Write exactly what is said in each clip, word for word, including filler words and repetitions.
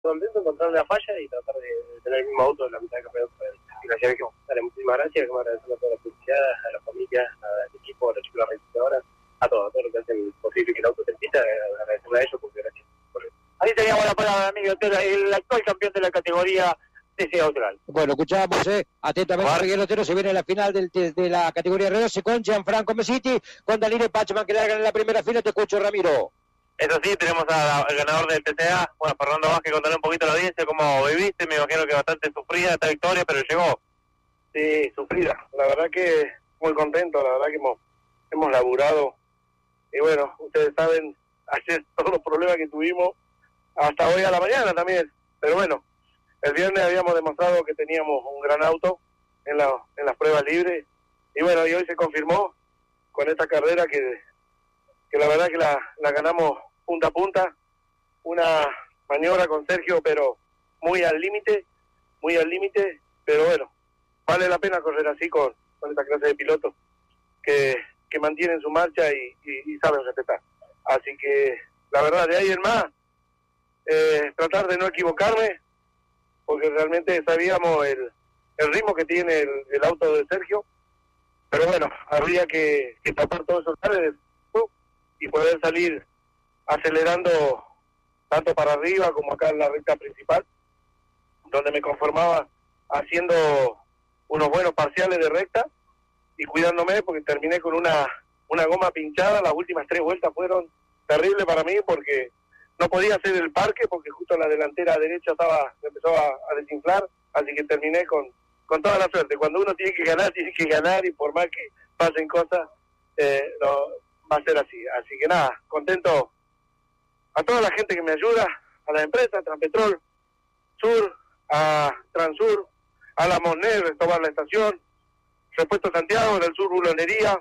contento de encontrar la falla y tratar de, de tener el mismo auto en la mitad del campeonato. Y la que dale, muchísimas gracias, que me agradecemos a toda la publicidad, a la familia, al equipo, a los chicos de la registradoras, a todos, a todos los que hacen posible que el auto se pista, agradecerle a ellos porque gracias por eso. Ahí teníamos la palabra, Miguel Otero, el actual campeón de la categoría T C Austral. Bueno, escuchamos eh, atentamente a Miguel Otero. Se viene la final del, de, de la categoría R doce con Gianfranco Mesiti, con Danilo Pachman que largan en la primera fila. Te escucho, Ramiro. Eso sí, tenemos al ganador del T C A, bueno, Fernando Vázquez, contarle un poquito a la audiencia cómo viviste. Me imagino que bastante sufrida esta victoria, pero llegó. Sí, sufrida. La verdad que muy contento, la verdad que hemos, hemos laburado. Y bueno, ustedes saben, ayer todos los problemas que tuvimos, hasta hoy a la mañana también. Pero bueno, el viernes habíamos demostrado que teníamos un gran auto en, la, en las pruebas libres. Y bueno, y hoy se confirmó con esta carrera que, que la verdad que la, la ganamos punta a punta. Una maniobra con Sergio, pero muy al límite, muy al límite. Pero bueno, vale la pena correr así con, con esta clase de pilotos que, que mantienen su marcha y, y, y saben respetar. Así que la verdad, de ahí en más, eh, tratar de no equivocarme, porque realmente sabíamos el, el ritmo que tiene el, el auto de Sergio, pero bueno, habría que, que tapar todos esos lares y poder salir acelerando tanto para arriba como acá en la recta principal, donde me conformaba haciendo unos buenos parciales de recta y cuidándome, porque terminé con una, una goma pinchada. Las últimas tres vueltas fueron terribles para mí porque no podía hacer el parque, porque justo la delantera derecha estaba empezó a, a desinflar, así que terminé con, con toda la suerte. Cuando uno tiene que ganar, tiene que ganar, y por más que pasen cosas, eh, no, va a ser así. Así que nada, contento a toda la gente que me ayuda, a la empresa, Transpetrol Sur, a Transur, a la Monner, Restobar la estación, Repuesto Santiago, del Sur Bulonería,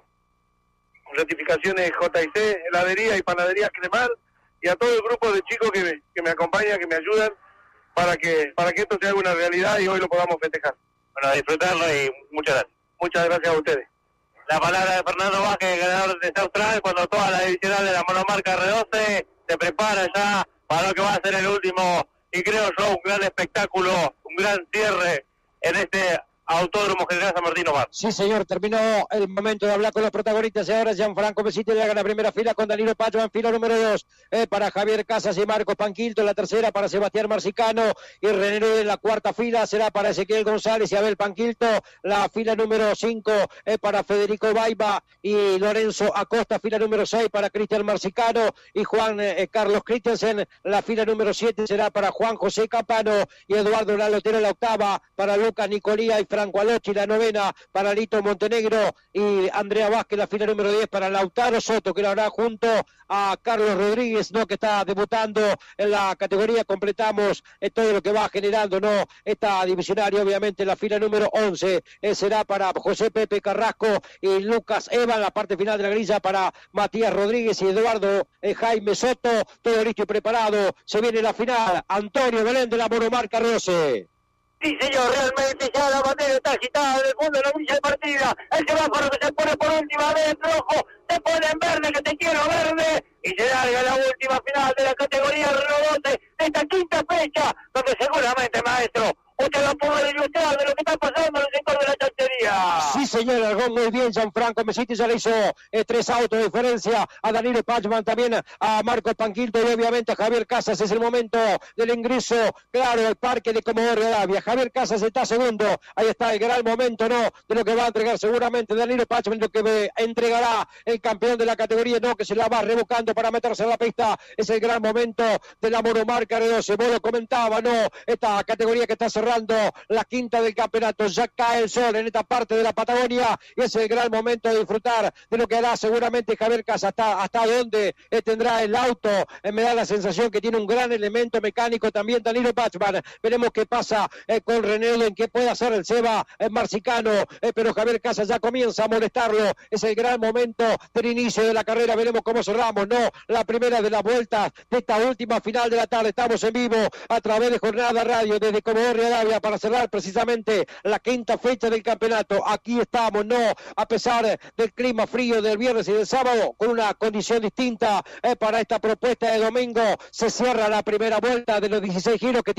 Rectificaciones J y C, Heladería y Panadería Cremal, y a todo el grupo de chicos que me, que me acompañan, que me ayudan para que para que esto sea una realidad y hoy lo podamos festejar. Bueno, a disfrutarlo y muchas gracias. Muchas gracias a ustedes. La palabra de Fernando Vázquez, ganador de Austral, cuando toda la divisional de la monomarca R doce se prepara ya para lo que va a ser el último, y creo yo, un gran espectáculo, un gran cierre en este Autódromo General San Martín Omar. Sí, señor, terminó el momento de hablar con los protagonistas y ahora Gianfranco Mesiti le haga la primera fila con Danilo Pachman, fila número dos eh, para Javier Casas y Marcos Panquilto, la tercera para Sebastián Marcicano y René en la cuarta fila será para Ezequiel González y Abel Panquilto, la fila número cinco eh, para Federico Baiba y Lorenzo Acosta, fila número seis para Cristian Marcicano y Juan eh, Carlos Christensen, la fila número siete será para Juan José Capano y Eduardo Lalotero, la octava para Lucas Nicolía y Franco Alochi, la novena para Lito Montenegro y Andrea Vázquez, la fila número diez para Lautaro Soto, que lo hará junto a Carlos Rodríguez, no, que está debutando en la categoría. Completamos eh, todo lo que va generando, no, esta divisionaria. Obviamente la fila número once eh, será para José Pepe Carrasco y Lucas Evan, la parte final de la grilla para Matías Rodríguez y Eduardo eh, Jaime Soto, todo listo y preparado. Se viene la final. Antonio Belén de la monomarca R doce. Sí, señor, realmente ya la bandera está agitada en el fondo de la grilla de partida. El semáforo que se pone por última vez en rojo, se pone en verde, que te quiero verde, y se larga la última final de la categoría R doce de esta quinta fecha, donde seguramente, maestro, usted va a poder ilustrar de lo que está pasando en el sector de la chanchería. Sí, señor, largó muy bien Gianfranco Mesiti, ya le hizo eh, tres autos de diferencia a Danilo Pachman, también a Marcos Panquilto y obviamente a Javier Casas. Es el momento del ingreso, claro, al parque de Comodoro Rivadavia. Javier Casas está segundo, ahí está el gran momento, ¿no?, de lo que va a entregar seguramente Danilo Pachman, lo que me entregará el campeón de la categoría, no, que se la va revocando para meterse en la pista. Es el gran momento de la monomarca R doce. Vos lo comentaba, ¿no?, esta categoría que está cerrando la quinta del campeonato, ya cae el sol en esta parte de la Patagonia y es el gran momento de disfrutar de lo que hará seguramente Javier Casas. Hasta, hasta dónde eh, tendrá el auto, eh, me da la sensación que tiene un gran elemento mecánico también Danilo Pachman. Veremos qué pasa eh, con René, en qué puede hacer el Seba eh, Marcicano, eh, pero Javier Casas ya comienza a molestarlo. Es el gran momento del inicio de la carrera. Veremos cómo cerramos, no, la primera de las vueltas de esta última final de la tarde. Estamos en vivo a través de Jornada Radio desde Comodoro Rivadavia para cerrar precisamente la quinta fecha del campeonato. Aquí está estamos, no, a pesar del clima frío del viernes y del sábado, con una condición distinta eh, para esta propuesta de domingo. Se cierra la primera vuelta de los dieciséis giros que